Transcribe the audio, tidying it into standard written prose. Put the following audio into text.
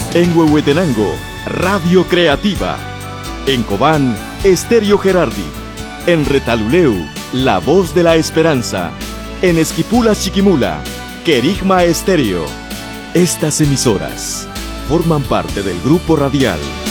En Huehuetenango, Radio Creativa. En Cobán, Estéreo Gerardi. En Retaluleu, La Voz de la Esperanza. En Esquipula Chiquimula, Querigma Estéreo. Estas emisoras forman parte del grupo radial